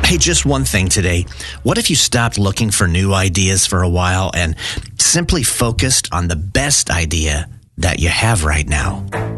Hey, just one thing today. What if you stopped looking for new ideas for a while and simply focused on the best idea that you have right now?